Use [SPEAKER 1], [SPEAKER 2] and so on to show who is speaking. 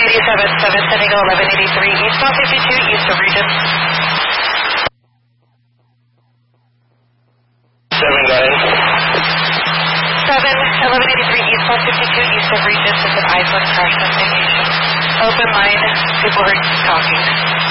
[SPEAKER 1] 777 San Diego 1183 eastbound 52 east of Regent.
[SPEAKER 2] 7, got it.
[SPEAKER 1] 1183 eastbound 52 east of Regent with an I-1 crash investigation. Open line, people are talking.